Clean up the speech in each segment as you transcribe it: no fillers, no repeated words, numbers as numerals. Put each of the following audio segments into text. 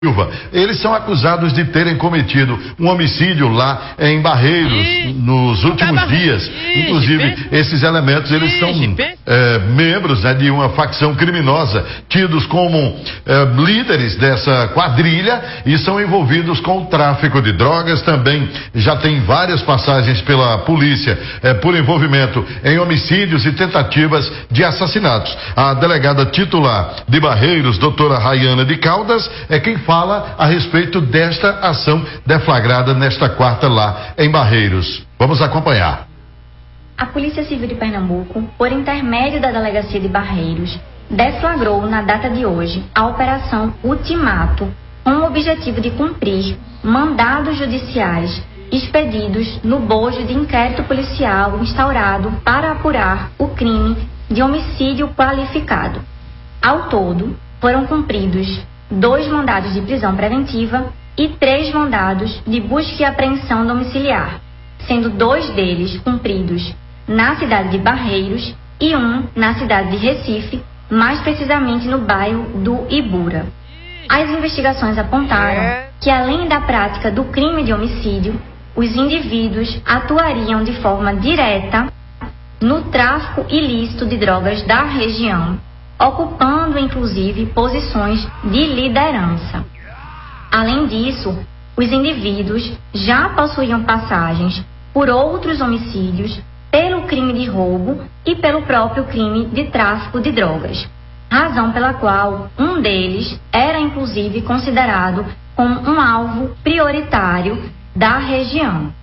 Eles são acusados de terem cometido um homicídio lá em Barreiros nos últimos dias. Inclusive, esses elementos, eles são membros, né, de uma facção criminosa, tidos como líderes dessa quadrilha e são envolvidos com o tráfico de drogas. Também já tem várias passagens pela polícia por envolvimento em homicídios e tentativas de assassinatos. A delegada titular de Barreiros, doutora Rayana de Caldas, é quem fala a respeito desta ação deflagrada nesta quarta lá em Barreiros. Vamos acompanhar. A Polícia Civil de Pernambuco, por intermédio da Delegacia de Barreiros, deflagrou na data de hoje a Operação Ultimato, com o objetivo de cumprir mandados judiciais expedidos no bojo de inquérito policial instaurado para apurar o crime de homicídio qualificado. Ao todo, foram cumpridos 2 mandados de prisão preventiva e 3 mandados de busca e apreensão domiciliar, sendo 2 deles cumpridos na cidade de Barreiros e 1 na cidade de Recife, mais precisamente no bairro do Ibura. As investigações apontaram que, além da prática do crime de homicídio, os indivíduos atuariam de forma direta no tráfico ilícito de drogas da região, ocupando inclusive posições de liderança. Além disso, os indivíduos já possuíam passagens por outros homicídios, pelo crime de roubo e pelo próprio crime de tráfico de drogas, razão pela qual um deles era inclusive considerado como um alvo prioritário da região.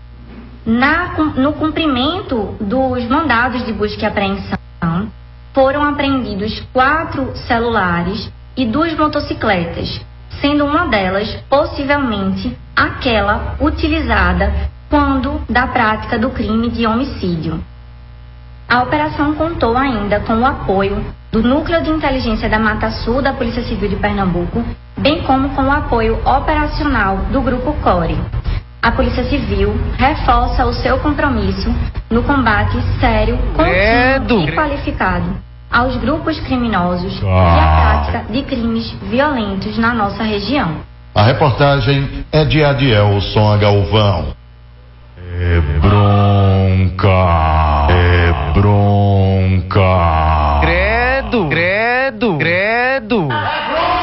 No cumprimento dos mandados de busca e apreensão, foram apreendidos 4 celulares e 2 motocicletas, sendo uma delas possivelmente aquela utilizada quando da prática do crime de homicídio. A operação contou ainda com o apoio do Núcleo de Inteligência da Mata Sul da Polícia Civil de Pernambuco, bem como com o apoio operacional do Grupo CORE. A Polícia Civil reforça o seu compromisso no combate sério, contínuo e qualificado aos grupos criminosos e à prática de crimes violentos na nossa região. A reportagem é de Adielson Galvão. É bronca. É bronca. Credo.